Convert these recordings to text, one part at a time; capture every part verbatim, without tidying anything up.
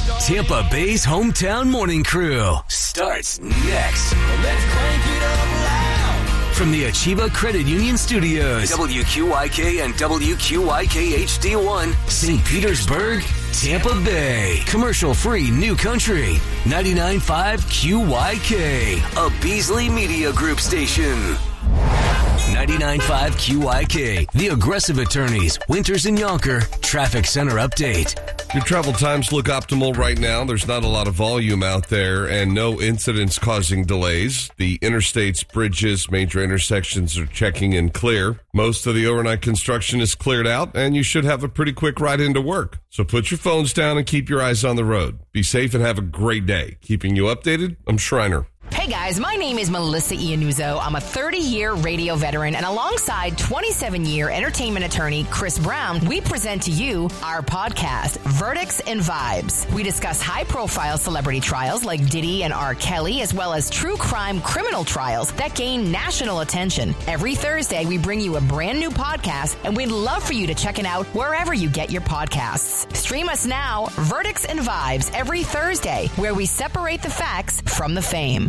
Tampa Bay's hometown morning crew starts next. Let's crank it up loud. From the Achieva Credit Union Studios, W Q Y K and W Q Y K H D one, Saint Petersburg, Tampa Bay. Commercial-free new country, ninety-nine point five Q Y K, a Beasley Media Group station. ninety-nine point five Q Y K, The Aggressive Attorneys, Winters and Yonker, Traffic Center Update. Your travel times look optimal right now. There's not a lot of volume out there and no incidents causing delays. The interstates, bridges, major intersections are checking in clear. Most of the overnight construction is cleared out, and you should have a pretty quick ride into work. So put your phones down and keep your eyes on the road. Be safe and have a great day. Keeping you updated, I'm Shriner. Hey guys, my name is Melissa Iannuzzo. I'm a thirty-year radio veteran, and alongside twenty-seven-year entertainment attorney Chris Brown, we present to you our podcast, Verdicts and Vibes. We discuss high-profile celebrity trials like Diddy and R. Kelly, as well as true crime criminal trials that gain national attention. Every Thursday, we bring you a brand new podcast, and we'd love for you to check it out wherever you get your podcasts. Stream us now, Verdicts and Vibes, every Thursday, where we separate the facts from the fame.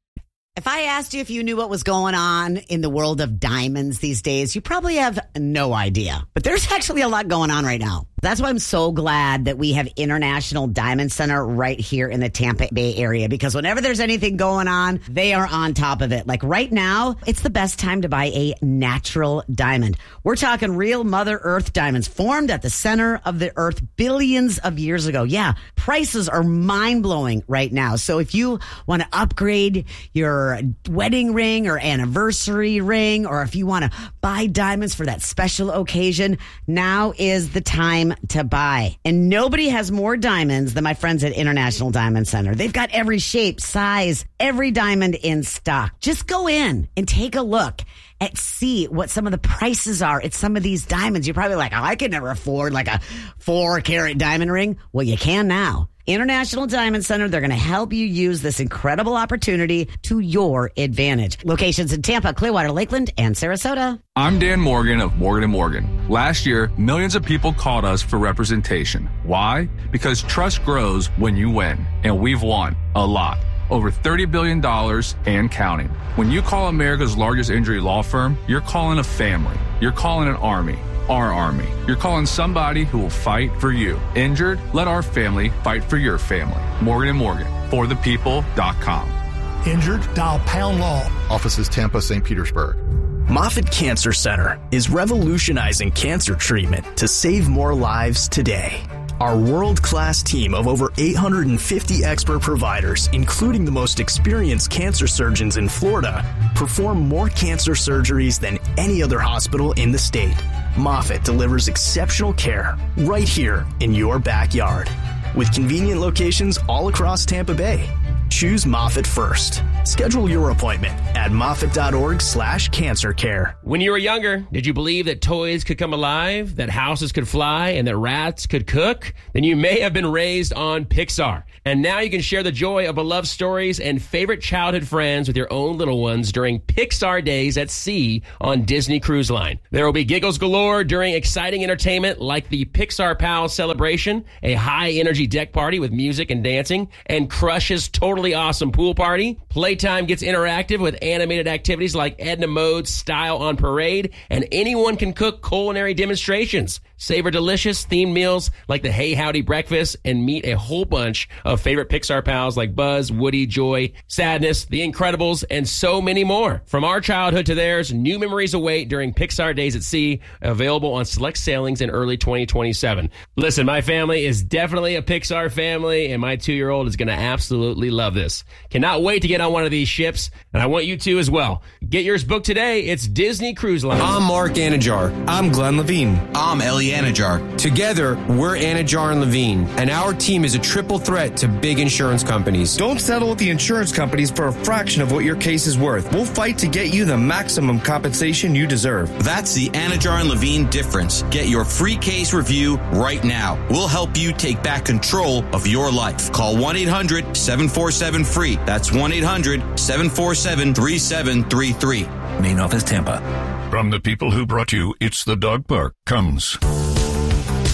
If I asked you if you knew what was going on in the world of diamonds these days, you probably have no idea. But there's actually a lot going on right now. That's why I'm so glad that we have International Diamond Center right here in the Tampa Bay area, because whenever there's anything going on, they are on top of it. Like right now, it's the best time to buy a natural diamond. We're talking real Mother Earth diamonds formed at the center of the earth billions of years ago. Yeah, prices are mind-blowing right now. So if you want to upgrade your wedding ring or anniversary ring, or if you want to buy diamonds for that special occasion, now is the time to buy. And nobody has more diamonds than my friends at International Diamond Center. They've got every shape, size, every diamond in stock. Just go in and take a look and see what some of the prices are at some of these diamonds. You're probably like, oh, I could never afford like a four carat diamond ring. Well, you can now. International Diamond Center, they're going to help you use this incredible opportunity to your advantage. Locations in Tampa, Clearwater, Lakeland, and Sarasota. I'm Dan Morgan of Morgan and Morgan. Last year, millions of people called us for representation. Why? Because trust grows when you win, and we've won a lot. Over thirty billion dollars and counting. When you call America's largest injury law firm, you're calling a family. You're calling an army. Our army. You're calling somebody who will fight for you. Injured? Let our family fight for your family. Morgan and Morgan. For the people dot com. Injured? Dial pound law. Offices Tampa, Saint Petersburg. Moffitt Cancer Center is revolutionizing cancer treatment to save more lives today. Our world-class team of over eight hundred fifty expert providers, including the most experienced cancer surgeons in Florida, perform more cancer surgeries than any other hospital in the state. Moffitt delivers exceptional care right here in your backyard, with convenient locations all across Tampa Bay. Choose Moffitt first. Schedule your appointment at Moffitt.org slash cancer care. When you were younger, did you believe that toys could come alive, that houses could fly, and that rats could cook? Then you may have been raised on Pixar. And now you can share the joy of beloved stories and favorite childhood friends with your own little ones during Pixar Days at Sea on Disney Cruise Line. There will be giggles galore during exciting entertainment like the Pixar Pals celebration, a high-energy deck party with music and dancing, and Crush's totally awesome pool party. Playtime gets interactive with animated activities like Edna Mode's Style on Parade, and anyone can cook culinary demonstrations. Savor delicious themed meals like the Hey Howdy breakfast, and meet a whole bunch of favorite Pixar pals like Buzz, Woody, Joy, Sadness, The Incredibles, and so many more. From our childhood to theirs, new memories await during Pixar Days at Sea, available on select sailings in early twenty twenty-seven. Listen, my family is definitely a Pixar family, and my two-year-old is going to absolutely love this. Cannot wait to get on one of these ships, and I want you to as well. Get yours booked today. It's Disney Cruise Line. I'm Mark Anajar. I'm Glenn Levine. I'm Ellie Anajar. Together, we're Anajar and Levine, and our team is a triple threat to big insurance companies. Don't settle with the insurance companies for a fraction of what your case is worth. We'll fight to get you the maximum compensation you deserve. That's the Anajar and Levine difference. Get your free case review right now. We'll help you take back control of your life. Call one eight hundred seven four seven free. That's one eight hundred seven four seven three seven three three. Main office, Tampa. From the people who brought you It's the Dog Park comes